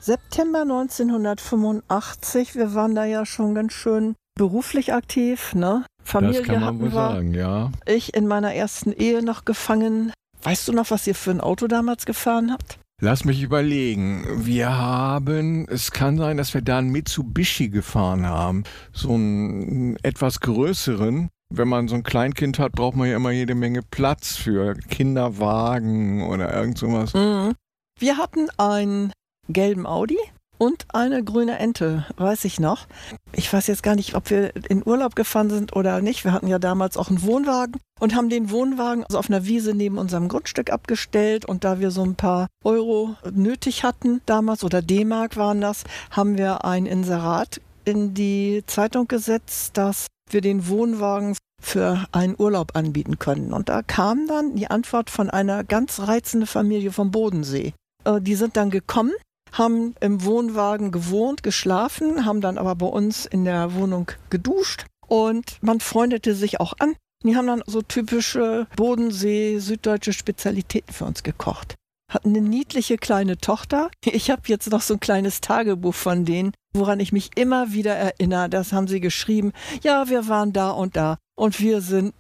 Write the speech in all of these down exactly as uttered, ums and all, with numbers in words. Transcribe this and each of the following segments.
September neunzehnhundertfünfundachtzig. Wir waren da ja schon ganz schön beruflich aktiv, ne? Familie das kann man hatten wohl wir. sagen, ja. Ich in meiner ersten Ehe noch gefangen. Weißt du noch, was ihr für ein Auto damals gefahren habt? Lass mich überlegen. Wir haben, es kann sein, dass wir da einen Mitsubishi gefahren haben. So einen etwas größeren. Wenn man so ein Kleinkind hat, braucht man ja immer jede Menge Platz für Kinderwagen oder irgend sowas. Mhm. Wir hatten einen gelben Audi und eine grüne Ente, weiß ich noch. Ich weiß jetzt gar nicht, ob wir in Urlaub gefahren sind oder nicht. Wir hatten ja damals auch einen Wohnwagen und haben den Wohnwagen also auf einer Wiese neben unserem Grundstück abgestellt. Und da wir so ein paar Euro nötig hatten damals, oder D-Mark waren das, haben wir ein Inserat in die Zeitung gesetzt, dass wir den Wohnwagen für einen Urlaub anbieten können. Und da kam dann die Antwort von einer ganz reizenden Familie vom Bodensee. Äh, die sind dann gekommen, haben im Wohnwagen gewohnt, geschlafen, haben dann aber bei uns in der Wohnung geduscht und man freundete sich auch an. Die haben dann so typische Bodensee, süddeutsche Spezialitäten für uns gekocht. Hatten eine niedliche kleine Tochter. Ich habe jetzt noch so ein kleines Tagebuch von denen, woran ich mich immer wieder erinnere. Das haben sie geschrieben. Ja, wir waren da und da und wir sind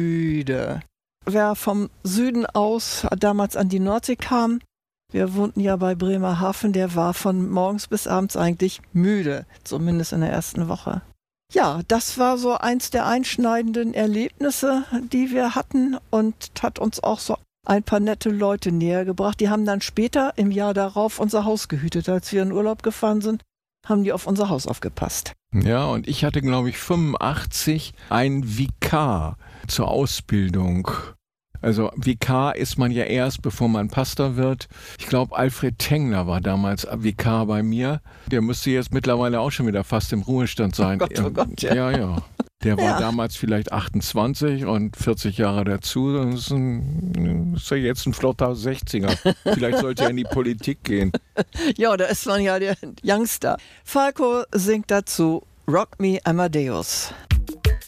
müde. Wer vom Süden aus damals an die Nordsee kam, wir wohnten ja bei Bremerhaven, der war von morgens bis abends eigentlich müde, zumindest in der ersten Woche. Ja, das war so eins der einschneidenden Erlebnisse, die wir hatten und hat uns auch so ein paar nette Leute näher gebracht. Die haben dann später im Jahr darauf unser Haus gehütet. Als wir in Urlaub gefahren sind, haben die auf unser Haus aufgepasst. Ja, und ich hatte, glaube ich, fünfundachtzig ein Vikar zur Ausbildung. Also Vikar ist man ja erst, bevor man Pastor wird. Ich glaube, Alfred Tengler war damals Vikar bei mir. Der müsste jetzt mittlerweile auch schon wieder fast im Ruhestand sein. Oh Gott, oh Gott, ja. Ja, ja. Der war Ja. damals vielleicht achtundzwanzig und vierzig Jahre dazu. Das ist, ein, ist ja jetzt ein flotter sechziger. Vielleicht sollte er in die Politik gehen. Ja, da ist man ja der Youngster. Falco singt dazu Rock Me Amadeus.